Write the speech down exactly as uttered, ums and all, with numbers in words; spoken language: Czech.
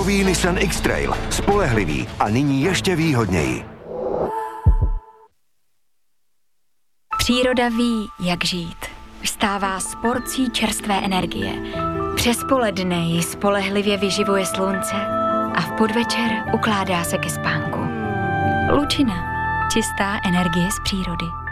Nový Nissan X-Trail. Spolehlivý a nyní ještě výhodněji. Příroda ví, jak žít. Vstává s porcí čerstvé energie. Přes poledne ji spolehlivě vyživuje slunce a v podvečer ukládá se ke spánku. Lučina. Čistá energie z přírody.